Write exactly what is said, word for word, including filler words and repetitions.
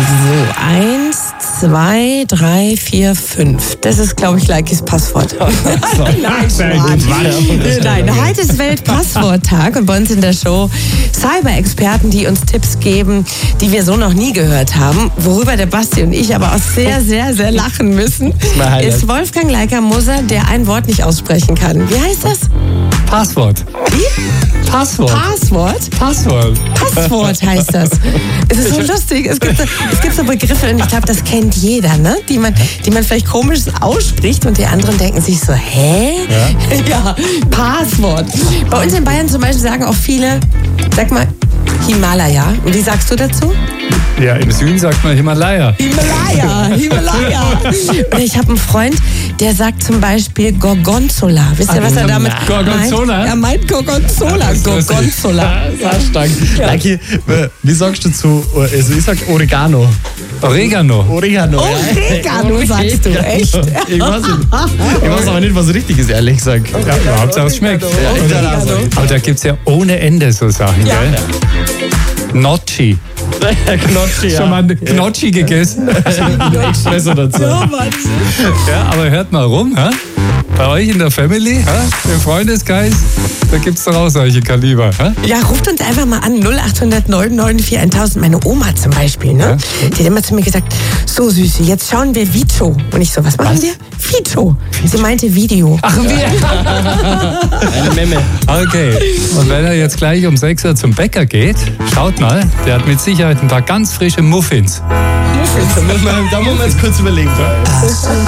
Also, eins, zwei, drei, vier, fünf. Das ist, glaube ich, Leikis Passwort. Nein, Nein, heute ist Weltpassworttag und bei uns in der Show Cyber-Experten, die uns Tipps geben, die wir so noch nie gehört haben, worüber der Basti und ich aber auch sehr, sehr, sehr lachen müssen, ist Wolfgang Leiker-Moser, der ein Wort nicht aussprechen kann. Wie heißt das? Passwort. Wie? Passwort. Passwort? Passwort. Passwort heißt das. Es ist so lustig. Es gibt so, es gibt so Begriffe, und ich glaube, das kennt jeder, ne? die, man, die man vielleicht komisch ausspricht und die anderen denken sich so, hä? Ja, ja, Passwort. Bei uns in Bayern zum Beispiel sagen auch viele, sag mal, Himalaya. Und wie sagst du dazu? Ja, im Süden sagt man Himalaya. Himalaya, Himalaya. Und ich habe einen Freund, der sagt zum Beispiel Gorgonzola. Wisst ihr, was er damit Gorgonzola? meint? Er meint Gorgonzola. Gorgonzola. Sehr stark. Ja. Leiki, wie sagst du zu, also ich sag Oregano. Oregano. Oregano. Oregano, ja. Sagst du, echt? Ich weiß nicht. Ich weiß aber nicht, was richtig ist, ehrlich gesagt. Ja, überhaupt es schmeckt. Ja, aber da gibt es ja ohne Ende so Sachen, ja. Gell? Gnocchi. Gnocchi, ja. Schon mal Gnocchi gegessen? Espresso dazu. Ja, Mann. Ja, aber hört mal rum, hä? Bei euch in der Family, hä? Im Freundeskreis, da gibt es doch auch solche Kaliber. Hä? Ja, ruft uns einfach mal an, null acht null neun neun vier tausend. Meine Oma zum Beispiel, ne? Ja. Die hat immer zu mir gesagt, so Süße, jetzt schauen wir Vito. Und ich so, was machen was? wir? Vito. Sie meinte Video. Ach, wir. Eine Memme. Okay, und wenn er jetzt gleich um sechs Uhr zum Bäcker geht, schaut mal, der hat mit Sicherheit ein paar ganz frische Muffins. Muffins? Da muss man, da muss man jetzt kurz überlegen.